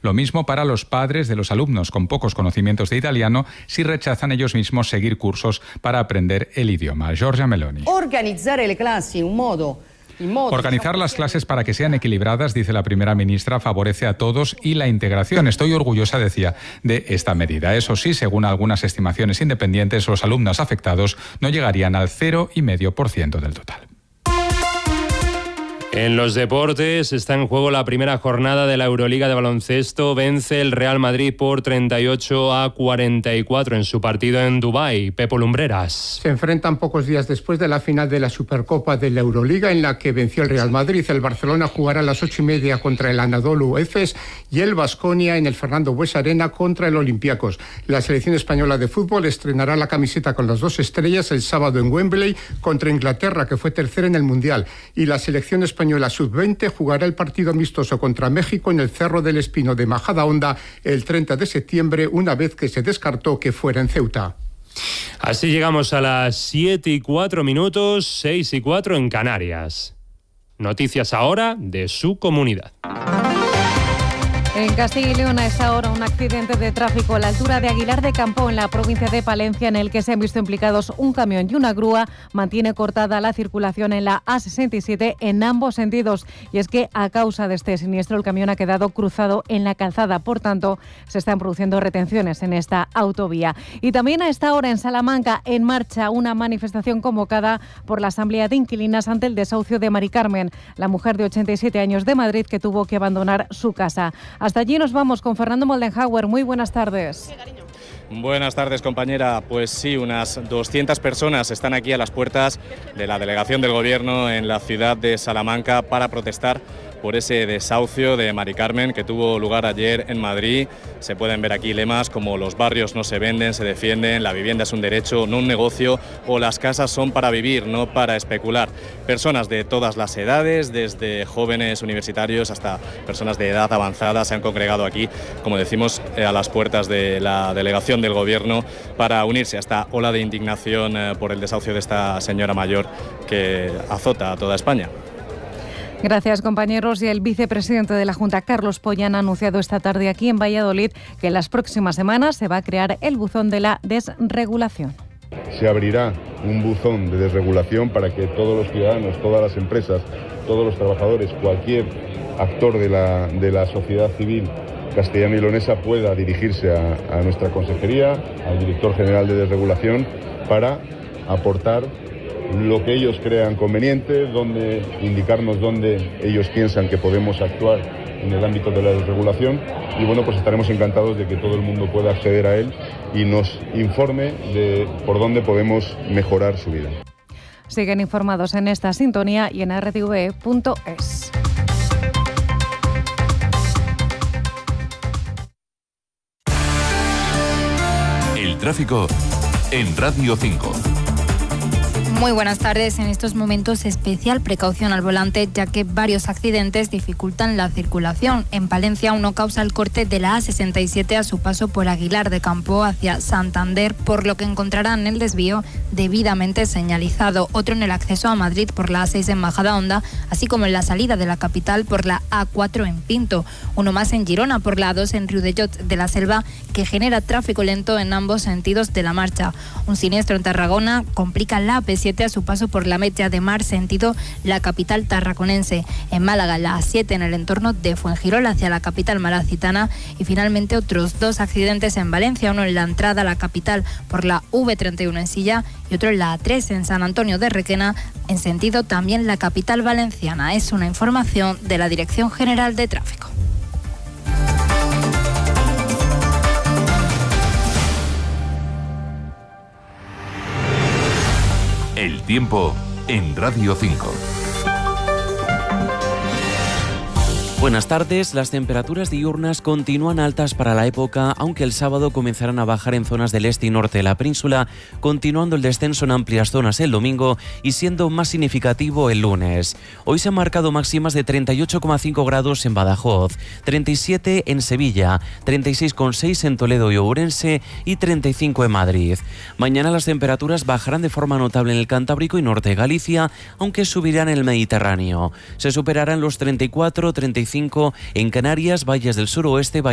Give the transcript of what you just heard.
Lo mismo para los padres de los alumnos con pocos conocimientos de italiano si rechazan ellos mismos seguir cursos para aprender el idioma. Giorgia Meloni. Organizar las clases para que sean equilibradas, dice la primera ministra, favorece a todos y la integración. Estoy orgullosa, decía, de esta medida. Eso sí, según algunas estimaciones independientes, los alumnos afectados no llegarían al 0,5% del total. En los deportes está en juego la primera jornada de la Euroliga de baloncesto. Vence el Real Madrid por 38-44 en su partido en Dubái. Pepo Lumbreras. Se enfrentan pocos días después de la final de la Supercopa de la Euroliga, en la que venció el Real Madrid. El Barcelona jugará a las 8:30 contra el Anadolu Efes y el Baskonia en el Fernando Buesa Arena contra el Olympiacos. La selección española de fútbol estrenará la camiseta con las 2 estrellas el sábado en Wembley contra Inglaterra, que fue tercera en el Mundial. Y la selección española sub-20 jugará el partido amistoso contra México en el Cerro del Espino de Majadahonda el 30 de septiembre, una vez que se descartó que fuera en Ceuta. Así llegamos a las 7:04, 6:04 en Canarias. Noticias ahora de su comunidad. En Castilla y León a esta hora un accidente de tráfico a la altura de Aguilar de Campo, en la provincia de Palencia, en el que se han visto implicados un camión y una grúa. Mantiene cortada la circulación en la A67 en ambos sentidos. Y es que a causa de este siniestro el camión ha quedado cruzado en la calzada. Por tanto, se están produciendo retenciones en esta autovía. Y también a esta hora en Salamanca en marcha una manifestación convocada por la Asamblea de Inquilinas ante el desahucio de Mari Carmen, la mujer de 87 años de Madrid que tuvo que abandonar su casa. Hasta allí nos vamos con Fernando Moldenhauer. Muy buenas tardes. Buenas tardes, compañera. Pues sí, unas 200 personas están aquí a las puertas de la delegación del Gobierno en la ciudad de Salamanca para protestar por ese desahucio de Mari Carmen que tuvo lugar ayer en Madrid. Se pueden ver aquí lemas como los barrios no se venden, se defienden, la vivienda es un derecho, no un negocio, o las casas son para vivir, no para especular. Personas de todas las edades, desde jóvenes universitarios hasta personas de edad avanzada, se han congregado aquí, como decimos, a las puertas de la delegación del Gobierno para unirse a esta ola de indignación por el desahucio de esta señora mayor que azota a toda España. Gracias, compañeros. Y el vicepresidente de la Junta, Carlos Pollán, ha anunciado esta tarde aquí en Valladolid que en las próximas semanas se va a crear el buzón de la desregulación. Se abrirá un buzón de desregulación para que todos los ciudadanos, todas las empresas, todos los trabajadores, cualquier actor de la sociedad civil castellana y leonesa pueda dirigirse a nuestra consejería, al director general de desregulación, para aportar lo que ellos crean conveniente, indicarnos dónde ellos piensan que podemos actuar en el ámbito de la desregulación, y bueno, pues estaremos encantados de que todo el mundo pueda acceder a él y nos informe de por dónde podemos mejorar su vida. Siguen informados en esta sintonía y en rtv.es. El tráfico en Radio 5. Muy buenas tardes. En estos momentos especial precaución al volante, ya que varios accidentes dificultan la circulación. En Palencia uno causa el corte de la A67 a su paso por Aguilar de Campo hacia Santander, por lo que encontrarán el desvío debidamente señalizado. Otro en el acceso a Madrid por la A6 en Majadahonda, así como en la salida de la capital por la A4 en Pinto. Uno más en Girona por la A2 en Riudellots de la Selva, que genera tráfico lento en ambos sentidos de la marcha. Un siniestro en Tarragona complica la AP7 a su paso por la Metlla de Mar, sentido la capital tarraconense. En Málaga, la A7 en el entorno de Fuengirola hacia la capital malacitana. Y finalmente otros 2 accidentes en Valencia, uno en la entrada a la capital por la V31 en Silla y otro en la A3 en San Antonio de Requena, en sentido también la capital valenciana. Es una información de la Dirección General de Tráfico. El tiempo en Radio 5. Buenas tardes. Las temperaturas diurnas continúan altas para la época, aunque el sábado comenzarán a bajar en zonas del este y norte de la península, continuando el descenso en amplias zonas el domingo y siendo más significativo el lunes. Hoy se han marcado máximas de 38,5 grados en Badajoz, 37 en Sevilla, 36,6 en Toledo y Ourense y 35 en Madrid. Mañana las temperaturas bajarán de forma notable en el Cantábrico y norte de Galicia, aunque subirán en el Mediterráneo. Se superarán los 34, 35 en Canarias, valles del suroeste,